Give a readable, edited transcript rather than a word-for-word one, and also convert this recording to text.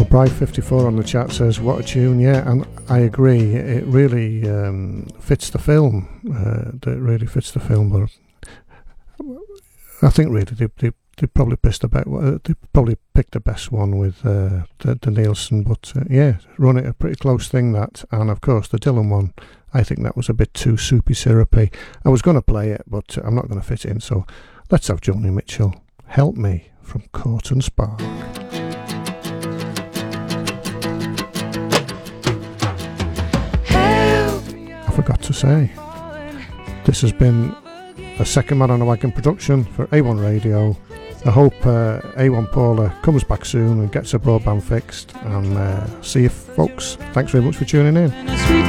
Bri54 on the chat says, what a tune. Yeah, and I agree, it really fits the film. It really fits the film, but I think really they probably picked the best one with the Nielsen, but yeah, run it a pretty close thing, that. And of course the Dylan one, I think that was a bit too soupy syrupy. I was going to play it, but I'm not going to fit it in, so let's have Joni Mitchell, Help Me, from Court and Spark. I forgot to say, this has been a Second Man on a Wagon production for A1 Radio. I hope A1 Paula comes back soon and gets her broadband fixed, and see you folks. Thanks very much for tuning in.